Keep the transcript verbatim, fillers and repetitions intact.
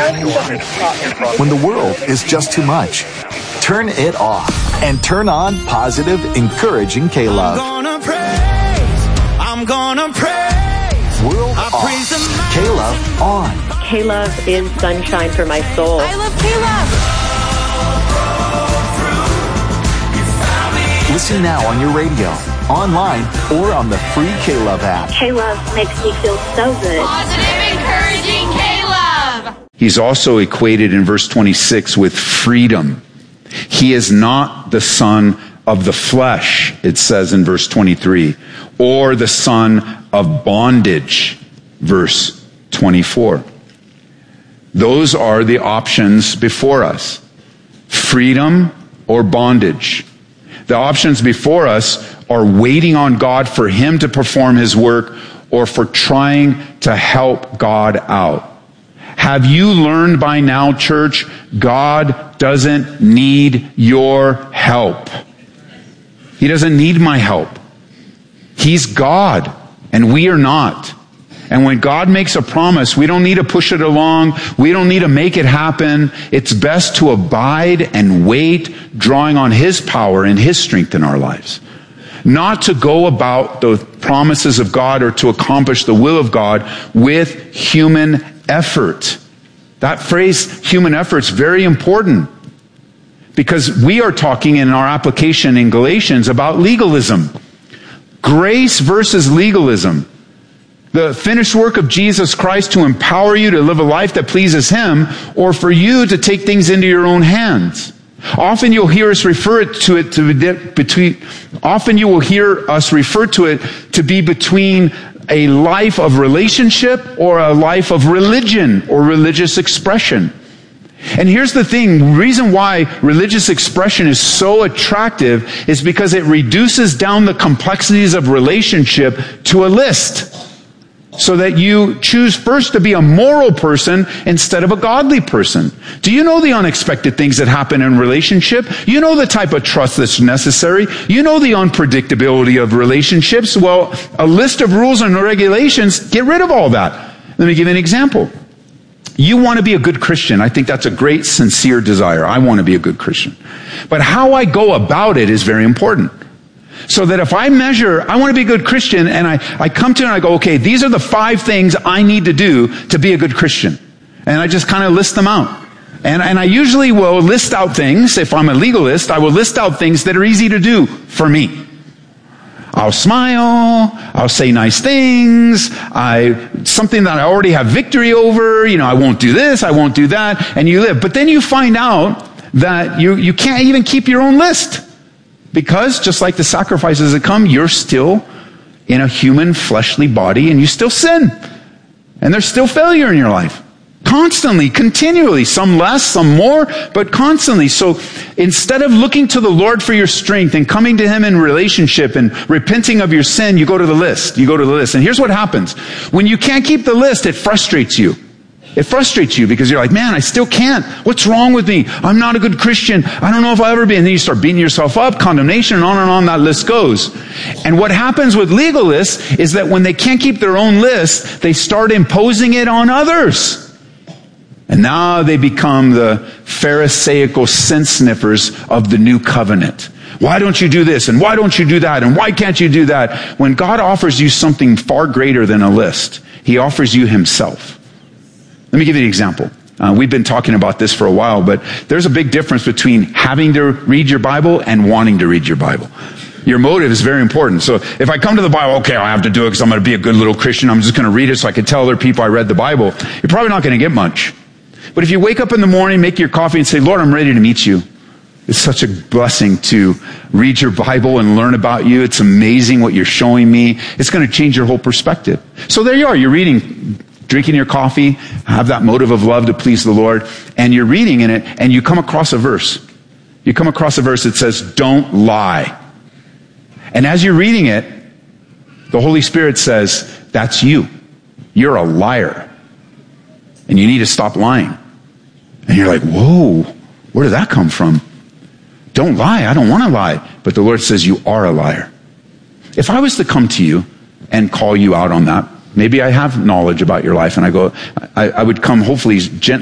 When the world is just too much, turn it off and turn on positive, encouraging K-Love. I'm gonna praise, I'm gonna praise. World I off, praise the K-Love on. K-Love is sunshine for my soul. I love K-Love. Listen now on your radio, online, or on the free K-Love app. K-Love makes me feel so good. Positive, encouraging K-Love. He's also equated in verse twenty-six with freedom. He is not the son of the flesh, it says in verse twenty-three, or the son of bondage, verse twenty-four. Those are the options before us. Freedom or bondage. The options before us are waiting on God for Him to perform His work or for trying to help God out. Have you learned by now, church, God doesn't need your help. He doesn't need my help. He's God, and we are not. And when God makes a promise, we don't need to push it along. We don't need to make it happen. It's best to abide and wait, drawing on His power and His strength in our lives. Not to go about the promises of God or to accomplish the will of God with human effort. That phrase, human effort, is very important because we are talking in our application in Galatians about legalism. Grace versus legalism. The finished work of Jesus Christ to empower you to live a life that pleases Him, or for you to take things into your own hands. Often you'll hear us refer to it to be between, often you will hear us refer to it to be between a life of relationship or a life of religion or religious expression. And here's the thing, the reason why religious expression is so attractive is because it reduces down the complexities of relationship to a list. So that you choose first to be a moral person instead of a godly person. Do you know the unexpected things that happen in relationship? You know the type of trust that's necessary. You know the unpredictability of relationships. Well, a list of rules and regulations, get rid of all that. Let me give you an example. You want to be a good Christian. I think that's a great, sincere desire. I want to be a good Christian. But how I go about it is very important. So that if I measure, I want to be a good Christian, and I, I come to it and I go, okay, these are the five things I need to do to be a good Christian. And I just kind of list them out. And, and I usually will list out things, if I'm a legalist, I will list out things that are easy to do for me. I'll smile, I'll say nice things, I, something that I already have victory over, you know, I won't do this, I won't do that, and you live. But then you find out that you, you can't even keep your own list. Because just like the sacrifices that come, you're still in a human fleshly body and you still sin. And there's still failure in your life. Constantly, continually, some less, some more, but constantly. So instead of looking to the Lord for your strength and coming to Him in relationship and repenting of your sin, you go to the list. You go to the list. And here's what happens. When you can't keep the list, it frustrates you. It frustrates you because you're like, man, I still can't. What's wrong with me? I'm not a good Christian. I don't know if I'll ever be. And then you start beating yourself up, condemnation, and on and on that list goes. And what happens with legalists is that when they can't keep their own list, they start imposing it on others. And now they become the Pharisaical sin sniffers of the new covenant. Why don't you do this? And why don't you do that? And why can't you do that? When God offers you something far greater than a list, He offers you Himself. Let me give you an example. Uh, we've been talking about this for a while, but there's a big difference between having to read your Bible and wanting to read your Bible. Your motive is very important. So if I come to the Bible, okay, I have to do it because I'm going to be a good little Christian. I'm just going to read it so I can tell other people I read the Bible. You're probably not going to get much. But if you wake up in the morning, make your coffee and say, Lord, I'm ready to meet you. It's such a blessing to read your Bible and learn about you. It's amazing what you're showing me. It's going to change your whole perspective. So there you are. You're reading, drinking your coffee, have that motive of love to please the Lord, and you're reading in it, and you come across a verse. You come across a verse that says, don't lie. And as you're reading it, the Holy Spirit says, that's you. You're a liar. And you need to stop lying. And you're like, whoa, where did that come from? Don't lie. I don't want to lie. But the Lord says, you are a liar. If I was to come to you and call you out on that, maybe I have knowledge about your life, and I go, I, I would come hopefully gently